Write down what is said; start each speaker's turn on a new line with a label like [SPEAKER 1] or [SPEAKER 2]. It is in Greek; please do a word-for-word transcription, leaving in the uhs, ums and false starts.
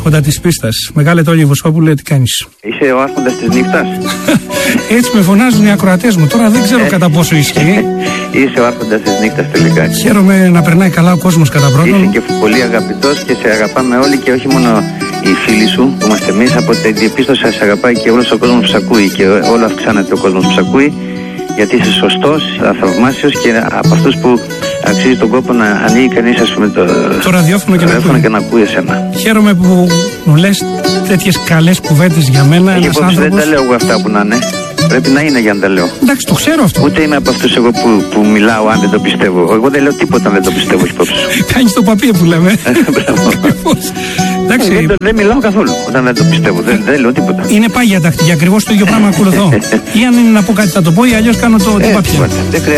[SPEAKER 1] άρχοντα της πίστας. Μεγάλε Τόλι Βοσκόπουλε, τι κάνεις?
[SPEAKER 2] Είσαι ο άρχοντας της νύχτας.
[SPEAKER 1] Έτσι με φωνάζουν οι ακροατές μου. Τώρα δεν ξέρω κατά πόσο ισχύει.
[SPEAKER 2] Είσαι ο άρχοντας της νύχτας τελικά.
[SPEAKER 1] Χαίρομαι να περνάει καλά ο κόσμος κατά πρώτον.
[SPEAKER 2] Είσαι και πολύ αγαπητός και σε αγαπάμε όλοι και όχι μόνο οι φίλοι σου που είμαστε εμείς. Από την διαπίστωση σε αγαπάει και όλος ο κόσμος που σ' ακούει και όλο αυξάνεται ο κόσμος που σ' ακούει. Γιατί είσαι σωστός, θαυμάσιος και από αυτούς που αξίζει τον κόπο να ανοίγει κανείς, ας πούμε, το,
[SPEAKER 1] το ραδιόφωνο και,
[SPEAKER 2] ραδιόφωνο
[SPEAKER 1] να,
[SPEAKER 2] και να ακούει εσένα.
[SPEAKER 1] Χαίρομαι που μου λες τέτοιες καλές κουβέντες για μένα.
[SPEAKER 2] Ένας
[SPEAKER 1] άνθρωπος...
[SPEAKER 2] Δεν τα λέω εγώ αυτά που να είναι. Πρέπει να είναι για να τα λέω.
[SPEAKER 1] Εντάξει, το ξέρω αυτό.
[SPEAKER 2] Ούτε είμαι από αυτούς εγώ που, που μιλάω αν δεν το πιστεύω. Εγώ δεν λέω τίποτα αν δεν το πιστεύω υπόψη σου.
[SPEAKER 1] Κάνεις το παπί που λέμε. Εντάξει.
[SPEAKER 2] Δεν, δεν μιλάω καθόλου όταν δεν το πιστεύω. Δεν, δεν λέω τίποτα.
[SPEAKER 1] Είναι πάγια τακτική. Ακριβώς το ίδιο πράγμα ακολουθώ. Ή αν είναι να πω κάτι θα το πω, ή αλλιώς κάνω το, το παπιά.